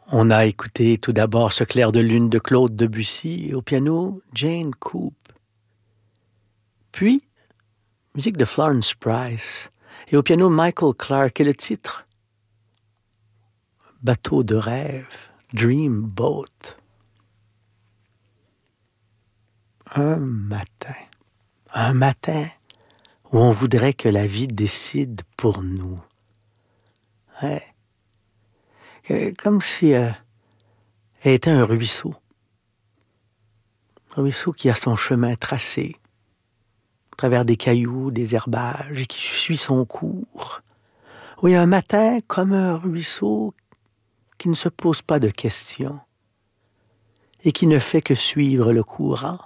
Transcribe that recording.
On a écouté tout d'abord ce clair de lune de Claude Debussy et au piano Jane Coop. Puis, musique de Florence Price et au piano Michael Clark et le titre Bateau de rêve, Dream Boat. Un matin où on voudrait que la vie décide pour nous. Ouais. Comme si elle était un ruisseau. Un ruisseau qui a son chemin tracé, à travers des cailloux, des herbages, et qui suit son cours. Oui, un matin, comme un ruisseau qui ne se pose pas de questions et qui ne fait que suivre le courant.